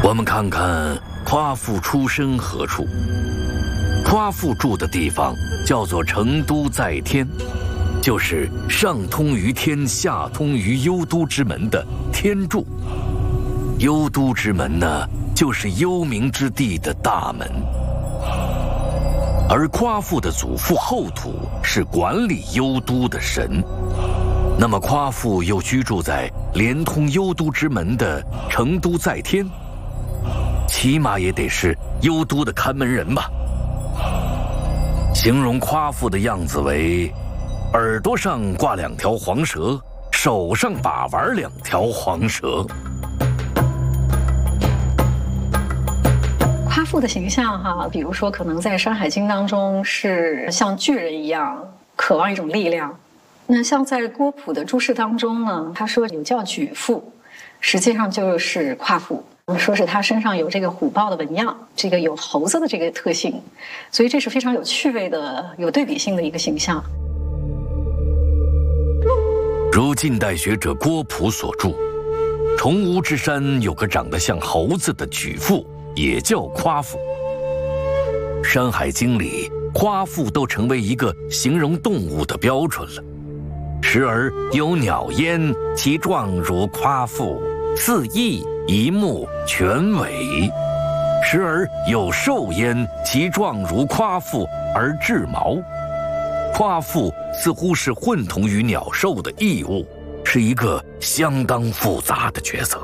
我们看看夸父出身何处。夸父住的地方叫做成都在天，就是上通于天，下通于幽都之门的天柱。幽都之门呢，就是幽冥之地的大门。而夸父的祖父后土是管理幽都的神，那么夸父又居住在连通幽都之门的成都在天，起码也得是幽都的看门人吧。形容夸父的样子为耳朵上挂2条黄蛇，手上把玩2条黄蛇。 夸父的形象哈，比如说可能在《山海经》当中是像巨人一样，渴望一种力量。那像在郭璞的注释当中呢，他说有叫举父，实际上就是夸父，说是他身上有这个虎豹的纹样，这个有猴子的这个特性，所以这是非常有趣味的、有对比性的一个形象。 如近代学者郭璞所著，崇吾之山有个长得像猴子的举父，也叫夸父。《山海经》里夸父都成为一个形容动物的标准了。时而有鸟焉，其状如夸父，四翼一目全尾；时而有兽焉，其状如夸父而至毛。夸父似乎是混同于鸟兽的异物，是一个相当复杂的角色。